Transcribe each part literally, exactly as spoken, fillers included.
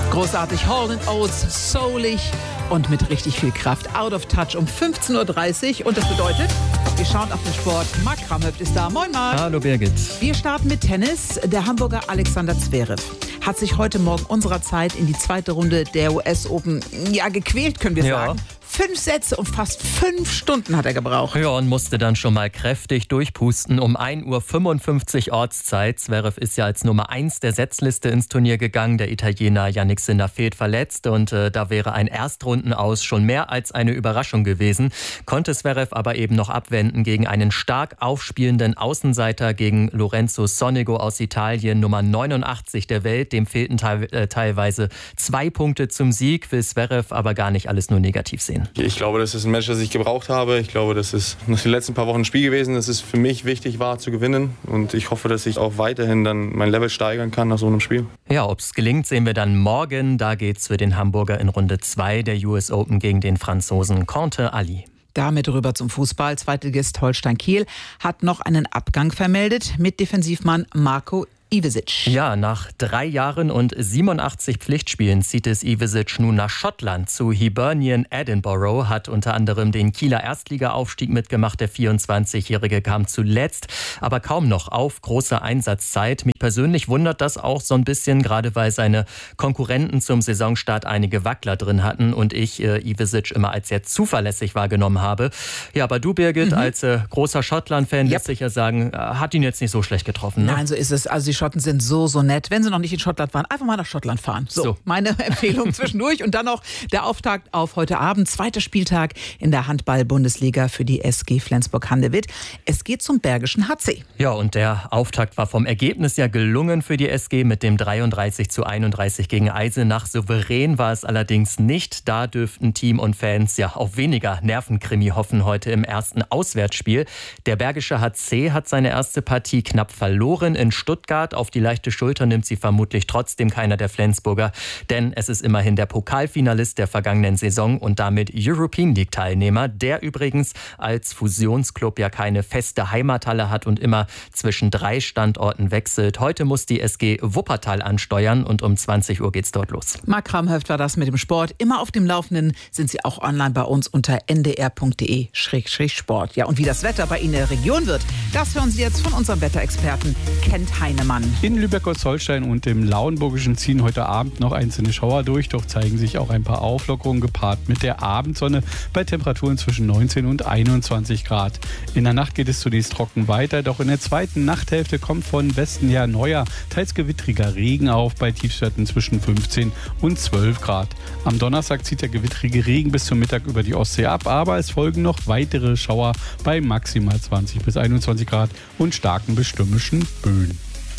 Großartig, Hall and Oates, soulig und mit richtig viel Kraft. Out of Touch um fünfzehn Uhr dreißig. Und das bedeutet, wir schauen auf den Sport. Marc Kramhöft ist da. Moin, Marc. Hallo, Birgit. Wir starten mit Tennis. Der Hamburger Alexander Zverev hat sich heute Morgen unserer Zeit in die zweite Runde der U S Open ja, gequält, können wir Ja. sagen. Fünf Sätze und fast fünf Stunden hat er gebraucht. Ja, und musste dann schon mal kräftig durchpusten. Um ein Uhr fünfundfünfzig Ortszeit. Zverev ist ja als Nummer eins der Setzliste ins Turnier gegangen. Der Italiener Jannik Sinner fehlt verletzt und äh, da wäre ein Erstrundenaus schon mehr als eine Überraschung gewesen. Konnte Zverev aber eben noch abwenden gegen einen stark aufspielenden Außenseiter, gegen Lorenzo Sonego aus Italien, Nummer neunundachtzig der Welt. Dem fehlten te- äh, teilweise zwei Punkte zum Sieg. Will Zverev aber gar nicht alles nur negativ sehen. Ich glaube, das ist ein Match, das ich gebraucht habe. Ich glaube, das ist nach den letzten paar Wochen ein Spiel gewesen, das es für mich wichtig war zu gewinnen. Und ich hoffe, dass ich auch weiterhin dann mein Level steigern kann nach so einem Spiel. Ja, ob es gelingt, sehen wir dann morgen. Da geht's für den Hamburger in Runde zwei der U S Open gegen den Franzosen Conte Ali. Damit rüber zum Fußball. Zweitligist Holstein Kiel hat noch einen Abgang vermeldet mit Defensivmann Marko Ivesic. Ja, nach drei Jahren und siebenundachtzig Pflichtspielen zieht es Ivesic nun nach Schottland zu Hibernian Edinburgh, hat unter anderem den Kieler Erstligaaufstieg mitgemacht. Der vierundzwanzigjährige kam zuletzt, aber kaum noch auf große Einsatzzeit. Mich persönlich wundert das auch so ein bisschen, gerade weil seine Konkurrenten zum Saisonstart einige Wackler drin hatten und ich äh, Ivesic immer als sehr zuverlässig wahrgenommen habe. Ja, aber du, Birgit, mhm. als äh, großer Schottland-Fan, yep. lässt sich ja sagen, äh, hat ihn jetzt nicht so schlecht getroffen. Ne? Nein, so ist es. Also die Schotten sind so, so nett. Wenn sie noch nicht in Schottland waren, einfach mal nach Schottland fahren. So, so. meine Empfehlung zwischendurch. Und dann noch der Auftakt auf heute Abend. Zweiter Spieltag in der Handball-Bundesliga für die S G Flensburg-Handewitt. Es geht zum Bergischen H C. Ja, und der Auftakt war vom Ergebnis ja gelungen für die S G mit dem dreiunddreißig zu einunddreißig gegen Eisenach. Souverän war es allerdings nicht. Da dürften Team und Fans ja auf weniger Nervenkrimi hoffen heute im ersten Auswärtsspiel. Der Bergische H C hat seine erste Partie knapp verloren in Stuttgart. Auf die leichte Schulter nimmt sie vermutlich trotzdem keiner der Flensburger, denn es ist immerhin der Pokalfinalist der vergangenen Saison und damit European League Teilnehmer, der übrigens als Fusionsclub ja keine feste Heimathalle hat und immer zwischen drei Standorten wechselt. Heute muss die S G Wuppertal ansteuern und um zwanzig Uhr geht's dort los. Marc Kramhöft war das mit dem Sport. Immer auf dem Laufenden sind Sie auch online bei uns unter n d r punkt d e slash sport. Ja, und wie das Wetter bei Ihnen in der Region wird, das hören Sie jetzt von unserem Wetterexperten Kent Heinemann. In Lübeck-Holstein und im Lauenburgischen ziehen heute Abend noch einzelne Schauer durch, doch zeigen sich auch ein paar Auflockerungen gepaart mit der Abendsonne bei Temperaturen zwischen neunzehn und einundzwanzig Grad. In der Nacht geht es zunächst trocken weiter, doch in der zweiten Nachthälfte kommt von Westen her neuer, teils gewittriger Regen auf bei Tiefstwerten zwischen fünfzehn und zwölf Grad. Am Donnerstag zieht der gewittrige Regen bis zum Mittag über die Ostsee ab, aber es folgen noch weitere Schauer bei maximal zwanzig bis einundzwanzig Grad und starken bis stürmischen Böen.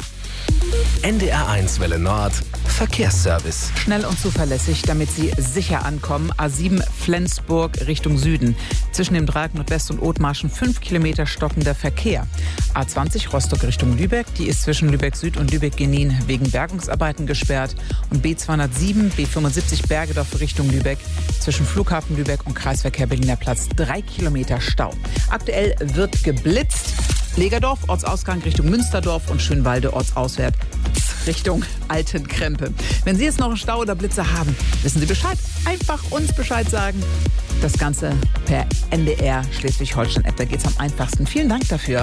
N D R eins Welle Nord Verkehrsservice. Schnell und zuverlässig, damit Sie sicher ankommen. A sieben Flensburg Richtung Süden. Zwischen dem Dreieck Nordwest und Othmarschen fünf Kilometer stockender Verkehr. A zwanzig Rostock Richtung Lübeck. Die ist zwischen Lübeck Süd und Lübeck Genin wegen Bergungsarbeiten gesperrt. Und B zweihundertsieben B fünfundsiebzig Bergedorf Richtung Lübeck. Zwischen Flughafen Lübeck und Kreisverkehr Berliner Platz drei Kilometer Stau. Aktuell wird geblitzt. Legerdorf, Ortsausgang Richtung Münsterdorf und Schönwalde, Ortsauswärts Richtung Altenkrempe. Wenn Sie jetzt noch einen Stau oder Blitze haben, wissen Sie Bescheid. Einfach uns Bescheid sagen. Das Ganze per N D R Schleswig-Holstein-App. Da geht's am einfachsten. Vielen Dank dafür.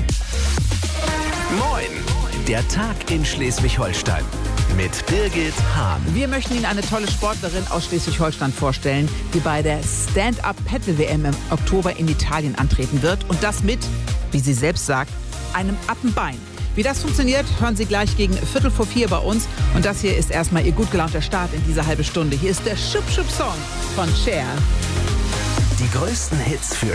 Moin, der Tag in Schleswig-Holstein mit Birgit Hahn. Wir möchten Ihnen eine tolle Sportlerin aus Schleswig-Holstein vorstellen, die bei der Stand-Up-Paddle-W M im Oktober in Italien antreten wird. Und das mit, wie sie selbst sagt, einem Appenbein. Wie das funktioniert, hören Sie gleich gegen Viertel vor vier bei uns. Und das hier ist erstmal Ihr gut gelaunter Start in dieser halbe Stunde. Hier ist der Schub-Schub-Song von Cher. Die größten Hits für